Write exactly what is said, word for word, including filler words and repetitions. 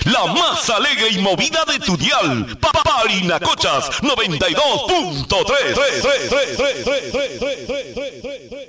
la más alegre y movida de tu dial. Parinacochas noventa y dos punto tres.